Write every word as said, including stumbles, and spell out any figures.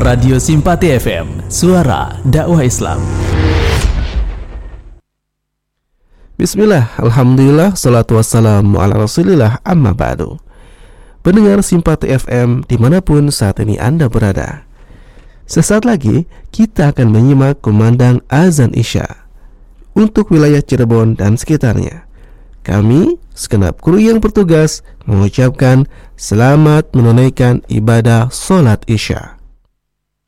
Radio Simpati F M, suara dakwah Islam. Bismillah, alhamdulillah, salatu wassalamu ala rasulillah, amma ba'du. Pendengar Simpati F M dimanapun saat ini Anda berada, sesaat lagi kita akan menyimak kumandang azan Isya untuk wilayah Cirebon dan sekitarnya. Kami, segenap kru yang bertugas, mengucapkan selamat menunaikan ibadah sholat Isya.